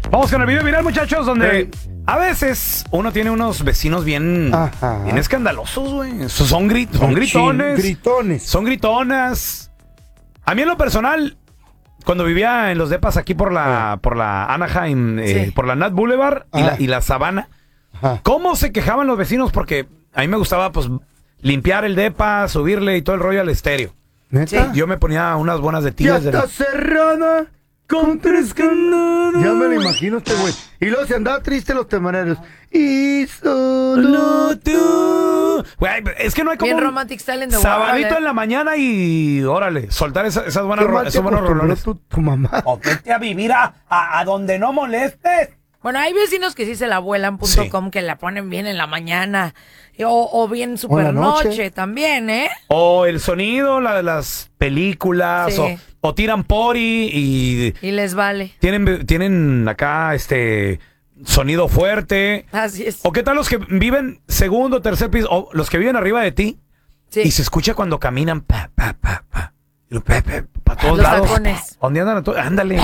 Vamos con el video viral, muchachos, donde a veces uno tiene unos vecinos bien escandalosos, güey. Son gritones. Son gritonas. A mí en lo personal, cuando vivía en los depas aquí por la Anaheim, por la Nat Boulevard y la Sabana, ¿cómo se quejaban los vecinos? Porque a mí me gustaba, pues, limpiar el depa, subirle y todo el rollo al estéreo. ¿Neta? Yo me ponía unas bonas de tiras. Ya está cerrada con 3 candados. Ya me lo imagino este güey. Y luego se andaba triste los temareros. Y solo tú. Güey, es que no hay como bien romantic style in the sabadito world, en la mañana y órale, soltar esas buenas esos buenos rolones. Tu mamá. O vete a vivir a donde no molestes. Bueno, hay vecinos que sí se la vuelan.com que la ponen bien en la mañana o bien super noche también, ¿eh? O el sonido, la de las películas, Sí. o tiran pori Y les vale. tienen acá sonido fuerte. Así es. O qué tal los que viven segundo, tercer piso, o los que viven arriba de ti Sí. y se escucha cuando caminan pa todos Los lados. tacones. ¿Dónde andan? Ándale.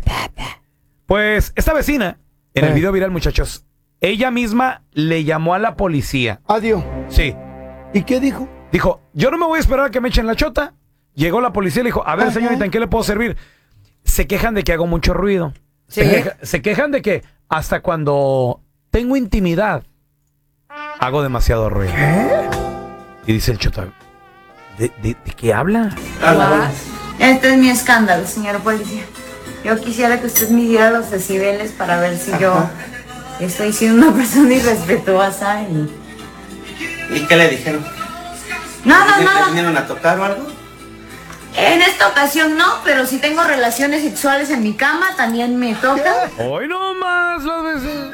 Pues esta vecina, en el video viral, muchachos, ella misma le llamó a la policía. Adiós. Sí. ¿Y qué dijo? Dijo, yo no me voy a esperar a que me echen la chota. Llegó la policía y le dijo, a ver, señorita, ¿en qué le puedo servir? Se quejan de que hago mucho ruido. Sí. Se quejan de que hasta cuando tengo intimidad hago demasiado ruido. ¿Qué? Y dice el chota, ¿de qué habla? Este es mi escándalo, señor policía. Yo quisiera que usted midiera los decibeles para ver si yo estoy siendo una persona irrespetuosa y... ¿Y qué le dijeron? Nada, ¿Te nada. vinieron a tocar o algo? En esta ocasión no, pero si tengo relaciones sexuales en mi cama, también me tocan. Hoy no más las veces.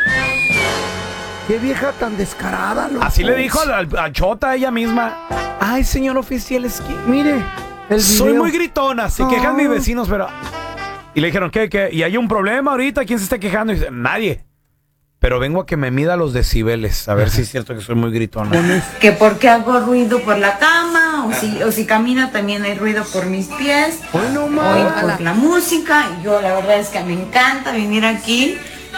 Qué vieja tan descarada, loco. Así le dijo al chota ella misma. Ay, señor oficial, es que Mire, el soy video. muy gritona, se quejan mis vecinos, pero... Y le dijeron, ¿qué? ¿Y hay un problema ahorita? ¿Quién se está quejando? Y dice, nadie. Pero vengo a que me mida los decibeles, a ver si es cierto que soy muy gritona. Que porque hago ruido por la cama, o si camino también hay ruido por mis pies, Hoy no o más. por la música. Y yo la verdad es que me encanta venir aquí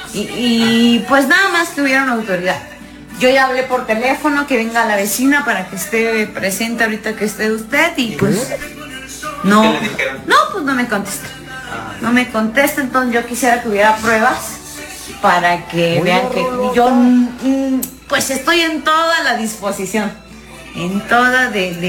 y pues nada más tuvieron autoridad. Yo ya hablé por teléfono que venga la vecina para que esté presente ahorita que esté usted y pues no, ¿Qué le dijeron? pues no me contesta. No me contesta, entonces yo quisiera que hubiera pruebas para que vean que yo pues estoy en toda la disposición, en toda de